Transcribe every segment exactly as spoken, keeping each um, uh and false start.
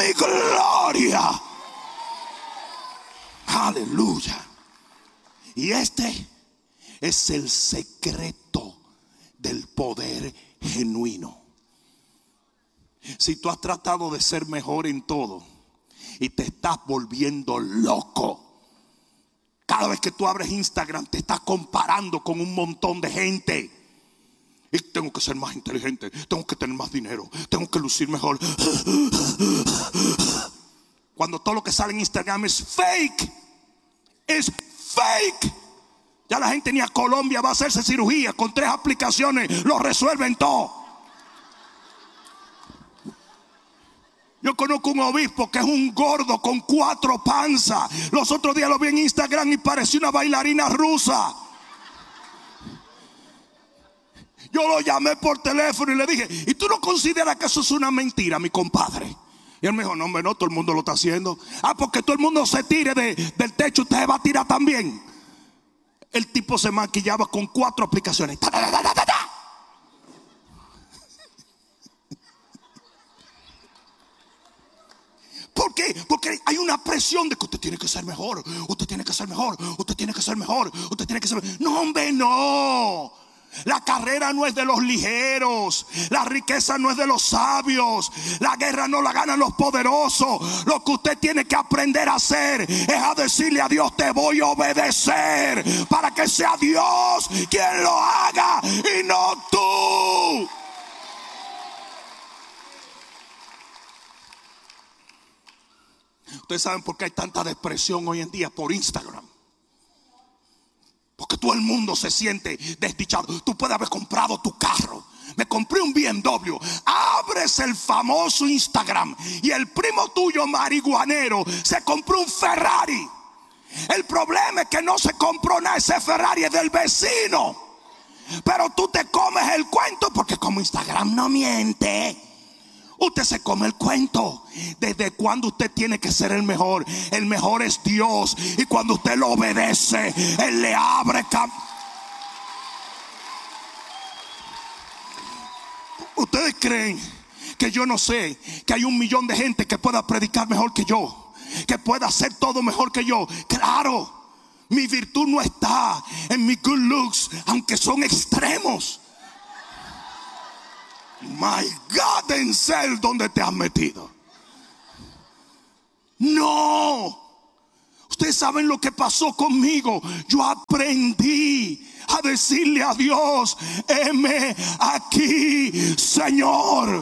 mi gloria. Aleluya. Y este es el secreto del poder genuino. Si tú has tratado de ser mejor en todo y te estás volviendo loco, cada vez que tú abres Instagram te estás comparando con un montón de gente. Y tengo que ser más inteligente, tengo que tener más dinero, tengo que lucir mejor. Cuando todo lo que sale en Instagram es fake, es fake. Ya la gente ni a Colombia va a hacerse cirugía, con tres aplicaciones lo resuelven todo. Yo conozco un obispo que es un gordo con cuatro panzas. Los otros días lo vi en Instagram y parecía una bailarina rusa. Yo lo llamé por teléfono y le dije: ¿y tú no consideras que eso es una mentira, mi compadre? Y él me dijo: no, hombre, no, todo el mundo lo está haciendo. Ah, porque todo el mundo se tire de, del techo, usted se va a tirar también. El tipo se maquillaba con cuatro aplicaciones. Ta, ta, ta, ta, ta, ta. ¿Por qué? Porque hay una presión de que usted tiene que ser mejor, usted tiene que ser mejor, usted tiene que ser mejor, usted tiene que ser mejor. No, hombre, no. La carrera no es de los ligeros, la riqueza no es de los sabios, la guerra no la ganan los poderosos. Lo que usted tiene que aprender a hacer es a decirle a Dios: te voy a obedecer, para que sea Dios quien lo haga y no tú. Ustedes saben por qué hay tanta depresión hoy en día por Instagram. Porque todo el mundo se siente desdichado. Tú puedes haber comprado tu carro. Me compré un B M W. Abres el famoso Instagram y el primo tuyo marihuanero se compró un Ferrari. El problema es que no se compró nada. Ese Ferrari es del vecino. Pero tú te comes el cuento, porque como Instagram no miente, usted se come el cuento. ¿Desde cuándo usted tiene que ser el mejor? El mejor es Dios. Y cuando usted lo obedece, Él le abre camino. ¿Ustedes creen que yo no sé que hay un millón de gente que pueda predicar mejor que yo, que pueda hacer todo mejor que yo? Claro, mi virtud no está en mis good looks, aunque son extremos. My God, Denzel, ¿dónde te has metido? No. Ustedes saben lo que pasó conmigo. Yo aprendí a decirle a Dios: heme aquí, Señor.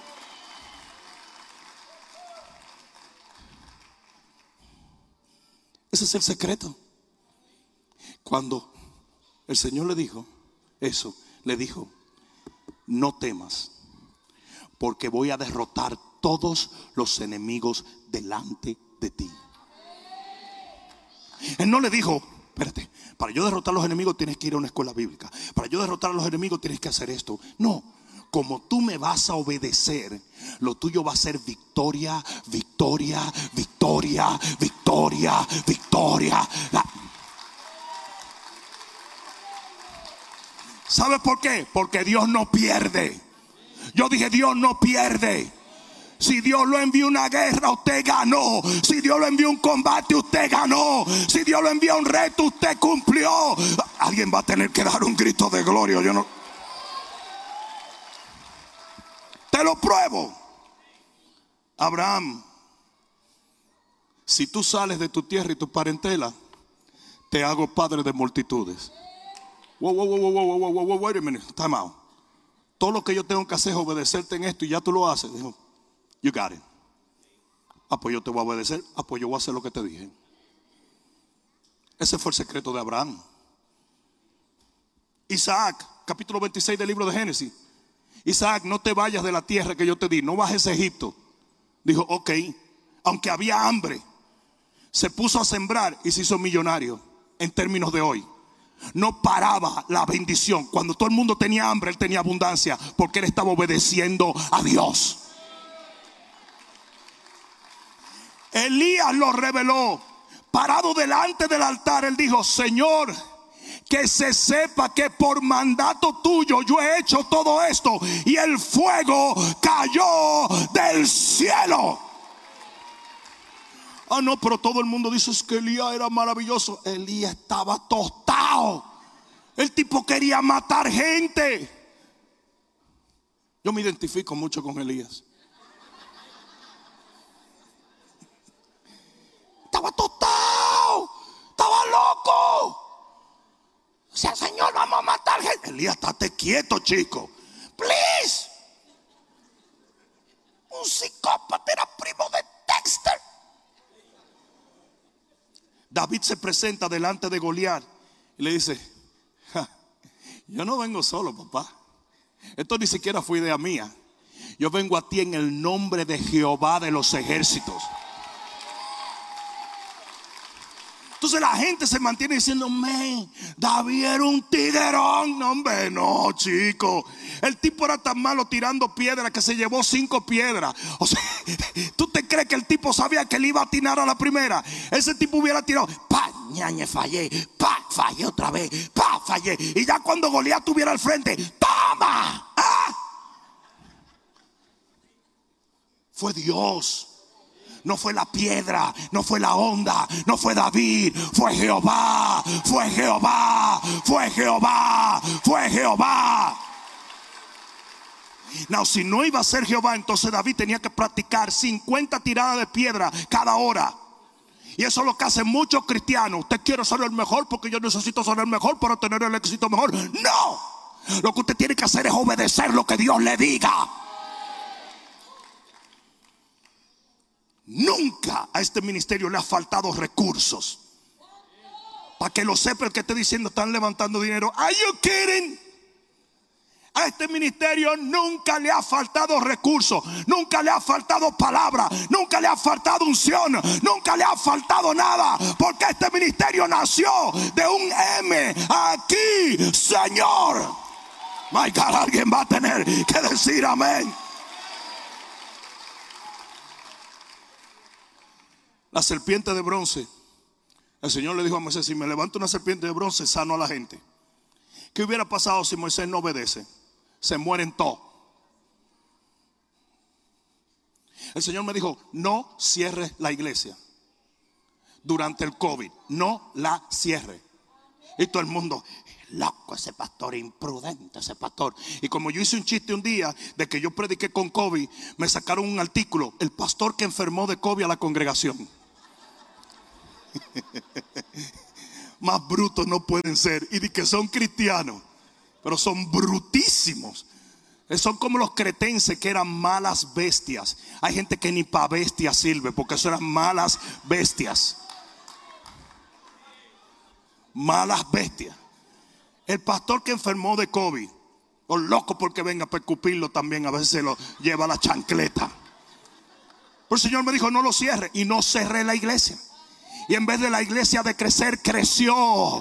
Ese es el secreto. Cuando el Señor le dijo eso, le dijo: no temas, porque voy a derrotar todos los enemigos delante de ti. Él no le dijo: espérate, para yo derrotar a los enemigos tienes que ir a una escuela bíblica, para yo derrotar a los enemigos tienes que hacer esto. No, como tú me vas a obedecer, lo tuyo va a ser victoria, victoria, victoria, victoria, victoria. La... ¿Sabe por qué? Porque Dios no pierde. Yo dije: Dios no pierde. Si Dios lo envió a una guerra, usted ganó. Si Dios lo envió a un combate, usted ganó. Si Dios lo envió a un reto, usted cumplió. Alguien va a tener que dar un grito de gloria. Yo no. Te lo pruebo. Abraham: si tú sales de tu tierra y tu parentela, te hago padre de multitudes. Wow, wow, wow, wow, wow, wow, wow, wow, wait a minute, time out. Todo lo que yo tengo que hacer es obedecerte en esto y ya tú lo haces. Dijo: you got it. Ah, pues yo te voy a obedecer. Ah, pues yo voy a hacer lo que te dije. Ese fue el secreto de Abraham. Isaac, capítulo veintiséis del libro de Génesis. Isaac: no te vayas de la tierra que yo te di, no bajes a Egipto. Dijo: ok. Aunque había hambre, se puso a sembrar y se hizo millonario. En términos de hoy, no paraba la bendición. Cuando todo el mundo tenía hambre, él tenía abundancia, porque él estaba obedeciendo a Dios. Elías lo reveló. Parado delante del altar, él dijo: Señor, que se sepa que por mandato tuyo yo he hecho todo esto. Y el fuego cayó del cielo. Ah, no, pero todo el mundo dice es que Elías era maravilloso. Elías estaba tostado. El tipo quería matar gente. Yo me identifico mucho con Elías. Estaba tostado. Estaba loco. O sea, Señor, vamos a matar gente. Elías, estate quieto, chico. Please. Un psicópata, era primo de Dexter. David se presenta delante de Goliat y le dice: ja, yo no vengo solo, papá. Esto ni siquiera fue idea mía. Yo vengo a ti en el nombre de Jehová de los ejércitos. Entonces la gente se mantiene diciendo: man, David era un tiguerón. No, hombre, no, chico. El tipo era tan malo tirando piedras que se llevó cinco piedras. O sea, ¿tú te crees que el tipo sabía que le iba a atinar a la primera? Ese tipo hubiera tirado, pa, ñañe, fallé, pa, fallé otra vez, pa, fallé. Y ya cuando Goliat tuviera al frente, ¡toma! ¡Ah! Fue Dios. No fue la piedra, no fue la onda, no fue David, fue Jehová, fue Jehová, fue Jehová, fue Jehová. No, si no iba a ser Jehová, entonces David tenía que practicar cincuenta tiradas de piedra cada hora. Y eso es lo que hacen muchos cristianos. Usted quiere ser el mejor porque yo necesito ser el mejor para tener el éxito mejor. No, lo que usted tiene que hacer es obedecer lo que Dios le diga. Nunca a este ministerio le ha faltado recursos. Para que lo sepa el que esté diciendo están levantando dinero. ¿Are you kidding? A este ministerio nunca le ha faltado recursos. Nunca le ha faltado palabra. Nunca le ha faltado unción. Nunca le ha faltado nada. Porque este ministerio nació de un M aquí, Señor. My God, alguien va a tener que decir amén. La serpiente de bronce. El Señor le dijo a Moisés: si me levanto una serpiente de bronce, sano a la gente. ¿Qué hubiera pasado si Moisés no obedece? Se mueren todos. El Señor me dijo: no cierres la iglesia durante el COVID. No la cierre. Y todo el mundo: loco ese pastor, imprudente ese pastor. Y como yo hice un chiste un día de que yo prediqué con COVID, me sacaron un artículo: el pastor que enfermó de COVID a la congregación. Más brutos no pueden ser. Y de que son cristianos, pero son brutísimos. Son como los cretenses, que eran malas bestias. Hay gente que ni para bestias sirve, porque eso eran malas bestias. Malas bestias. El pastor que enfermó de COVID, o loco porque venga a escupirlo también, a veces se lo lleva a la chancleta. Pero el Señor me dijo: no lo cierre. Y no cerré la iglesia. Y en vez de la iglesia de crecer, creció.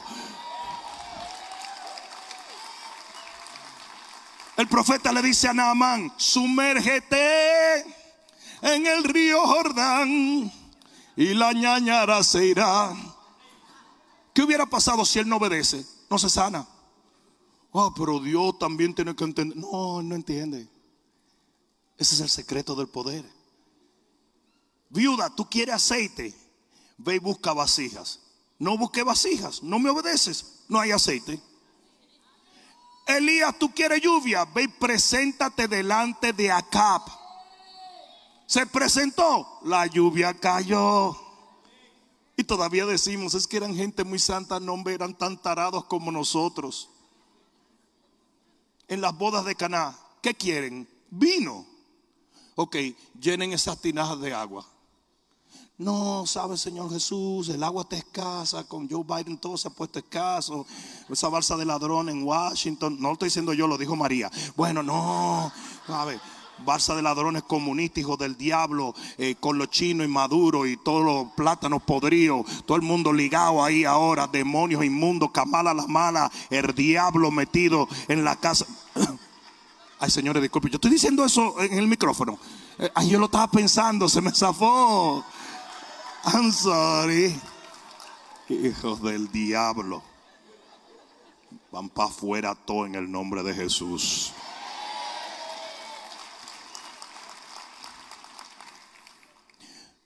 El profeta le dice a Naamán: sumérgete en el río Jordán y la ñañara se irá. ¿Qué hubiera pasado si él no obedece? No se sana. Oh, pero Dios también tiene que entender. No, no entiende. Ese es el secreto del poder. Viuda, tú quieres aceite, ve y busca vasijas. No busqué vasijas, no me obedeces, no hay aceite. Elías, tú quieres lluvia, ve y preséntate delante de Acab. Se presentó, la lluvia cayó. Y todavía decimos: es que eran gente muy santa. No, eran tan tarados como nosotros. En las bodas de Caná, ¿qué quieren? Vino. Ok, llenen esas tinajas de agua. No, sabe, Señor Jesús, el agua está escasa. Con Joe Biden todo se ha puesto escaso. Esa balsa de ladrón en Washington. No lo estoy diciendo yo, lo dijo María. Bueno, no, a ver, balsa de ladrones comunistas, hijos del diablo, eh, con los chinos y Maduro y todos los plátanos podridos. Todo el mundo ligado ahí ahora. Demonios inmundos, Kamala la mala, el diablo metido en la casa. Ay, señores, disculpen, yo estoy diciendo eso en el micrófono. eh, Ay, yo lo estaba pensando, se me zafó. I'm sorry. Hijos del diablo. Van para afuera todo en el nombre de Jesús.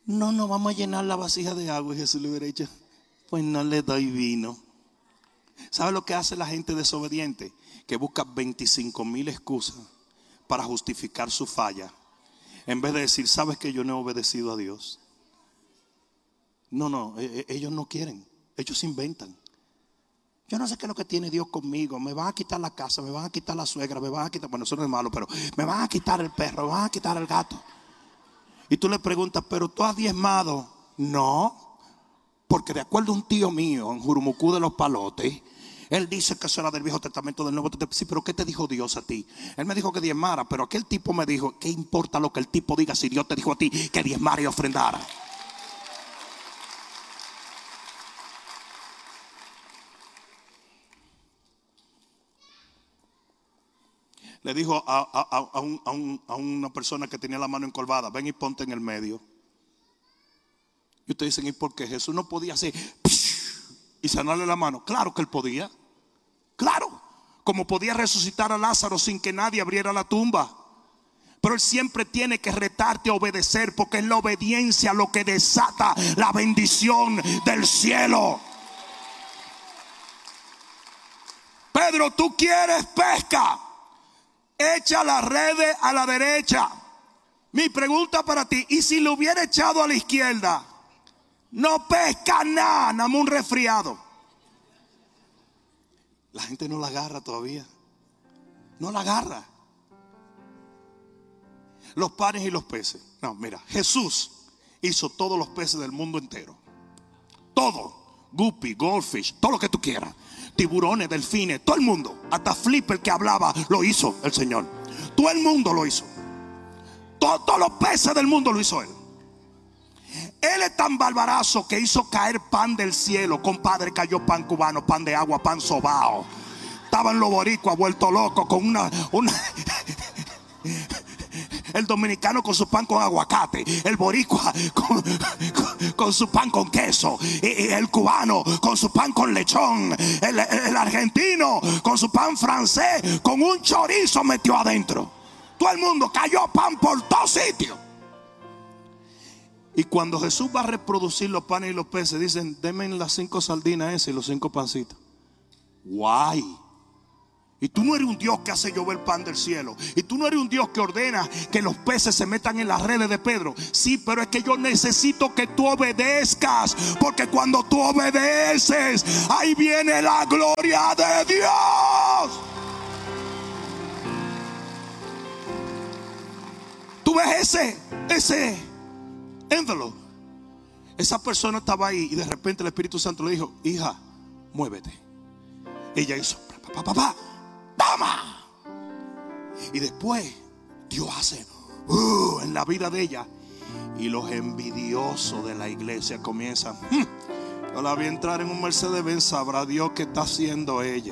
no, no, vamos a llenar la vasija de agua. Y Jesús le hubiera dicho, pues no le doy vino. ¿Sabe lo que hace la gente desobediente? Que busca veinticinco mil excusas para justificar su falla, en vez de decir, ¿sabes que yo no he obedecido a Dios? No, no, ellos no quieren, ellos inventan. Yo no sé qué es lo que tiene Dios conmigo. Me van a quitar la casa, me van a quitar la suegra, me van a quitar, bueno, eso no es malo, pero me van a quitar el perro, me van a quitar el gato. Y tú le preguntas, ¿pero tú has diezmado? No, porque de acuerdo a un tío mío en Jurumucú de los Palotes, él dice que eso era del Viejo Testamento, del Nuevo Testamento. Sí, pero ¿qué te dijo Dios a ti? Él me dijo que diezmara, pero aquel tipo me dijo, ¿qué importa lo que el tipo diga si Dios te dijo a ti que diezmara y ofrendara? Le dijo a, a, a, un, a, un, a una persona que tenía la mano encorvada, ven y ponte en el medio. Y ustedes dicen, ¿y por qué? Jesús no podía hacer y sanarle la mano. Claro que él podía. Claro, como podía resucitar a Lázaro sin que nadie abriera la tumba. Pero él siempre tiene que retarte a obedecer, porque es la obediencia lo que desata la bendición del cielo. Pedro, tú quieres pesca, echa las redes a la derecha. Mi pregunta para ti, ¿y si lo hubiera echado a la izquierda? No pesca nada, nada más un resfriado. La gente no la agarra todavía. No la agarra. Los panes y los peces. No, mira, Jesús hizo todos los peces del mundo entero. Todo. Guppy, goldfish, todo lo que tú quieras. Tiburones, delfines, todo el mundo. Hasta Flipper que hablaba, lo hizo el Señor. Todo el mundo lo hizo. Todo, todos los peces del mundo lo hizo Él. Él es tan barbarazo que hizo caer pan del cielo. Compadre, cayó pan cubano, pan de agua, pan sobao. Estaban los boricuas vueltos locos con una... una el dominicano con su pan con aguacate, el boricua con, con, con su pan con queso, y, y el cubano con su pan con lechón, el, el argentino con su pan francés con un chorizo metió adentro. Todo el mundo cayó pan por todos sitios. Y cuando Jesús va a reproducir los panes y los peces, dicen, denme las cinco sardinas esas y los cinco pancitos. Guay. Y tú no eres un Dios que hace llover pan del cielo. Y tú no eres un Dios que ordena que los peces se metan en las redes de Pedro. Sí, pero es que yo necesito que tú obedezcas, porque cuando tú obedeces, ahí viene la gloria de Dios. Tú ves ese, ese envelope. Esa persona estaba ahí y de repente el Espíritu Santo le dijo, hija, muévete. Ella hizo, papá, papá, toma. Y después Dios hace uh, en la vida de ella. Y los envidiosos de la iglesia comienzan, hm, yo la vi entrar en un Mercedes-Benz, sabrá Dios qué está haciendo ella.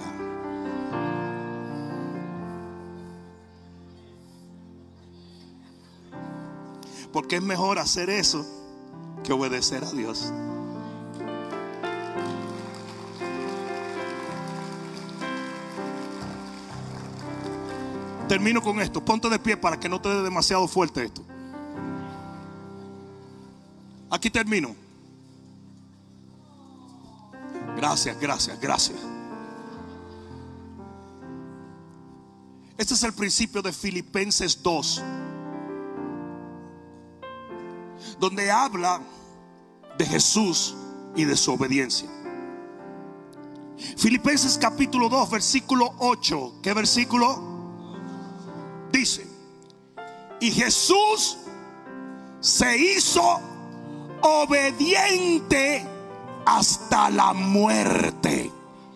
Porque es mejor hacer eso que obedecer a Dios. Termino con esto. Ponte de pie para que no te dé demasiado fuerte esto. Aquí termino. Gracias, gracias, gracias. Este es el principio de Filipenses dos, donde habla de Jesús y de su obediencia. Filipenses capítulo dos, versículo ocho. ¿Qué versículo? Dice, y Jesús se hizo obediente hasta la muerte.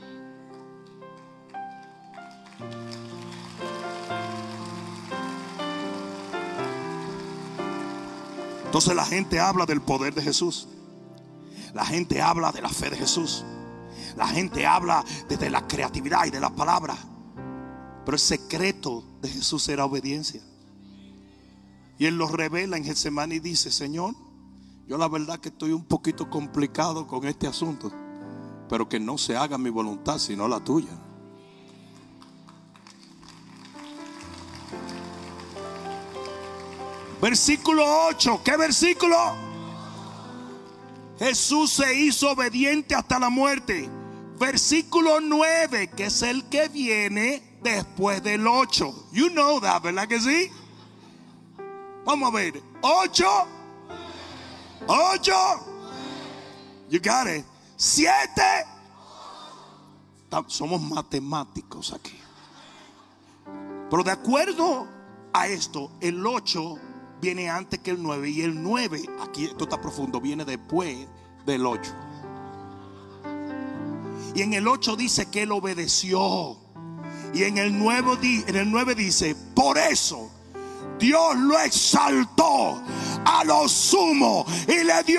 Entonces la gente habla del poder de Jesús. La gente habla de la fe de Jesús. La gente habla de la creatividad y de la palabra. Pero el secreto de Jesús era obediencia. Y Él lo revela en Getsemaní y dice, Señor, yo la verdad que estoy un poquito complicado con este asunto, pero que no se haga mi voluntad sino la tuya. Versículo ocho. ¿Qué versículo? Jesús se hizo obediente hasta la muerte. Versículo nueve, que es el que viene después del ocho. You know that, ¿verdad que sí? Vamos a ver. ocho. ocho. You got it. siete. Somos matemáticos aquí. Pero de acuerdo a esto, el ocho viene antes que el nueve. Y el nueve, aquí esto está profundo, viene después del ocho. Y en el ocho dice que él obedeció. Y en el nueve, en el nueve dice: por eso Dios lo exaltó a lo sumo y le dio